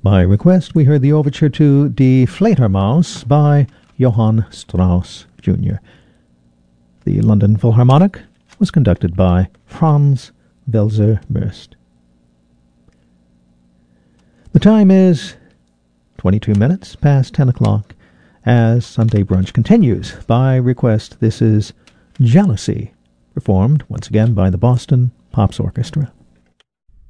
By request, we heard the overture to Die Fledermaus by Johann Strauss Jr. The London Philharmonic was conducted by Franz Welser-Möst. The time is 22 minutes past 10 o'clock as Sunday Brunch continues. By request, this is Jealousy, performed once again by the Boston Pops Orchestra.